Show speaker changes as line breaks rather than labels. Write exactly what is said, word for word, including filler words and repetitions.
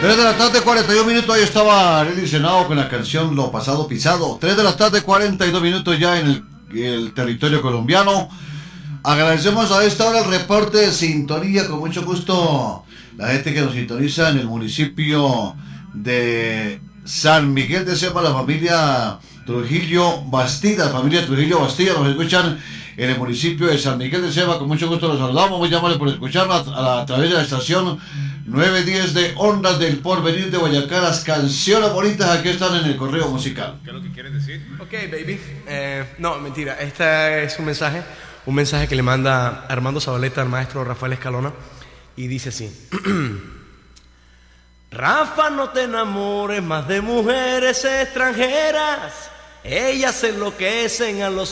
tres de la tarde, cuarenta y un minutos, ahí estaba Nelly Senado con la canción Lo Pasado Pisado. tres de la tarde, cuarenta y dos minutos ya en el, el territorio colombiano. Agradecemos a esta hora el reporte de sintonía, con mucho gusto, la gente que nos sintoniza en el municipio de San Miguel de Ceiba, la familia Trujillo Bastida, familia Trujillo Bastida, nos escuchan en el municipio de San Miguel de Ceiba, con mucho gusto los saludamos, muy amables por escucharnos a, a, a través de la estación nueve diez de Ondas del Porvenir de Boyacá. Las canciones bonitas aquí están en el correo musical.
¿Qué es lo que quieres decir?
Ok, baby. Eh, no, mentira. Este es un mensaje, un mensaje que le manda Armando Zabaleta al maestro Rafael Escalona y dice así. Rafa, no te enamores más de mujeres extranjeras. Ellas enloquecen a los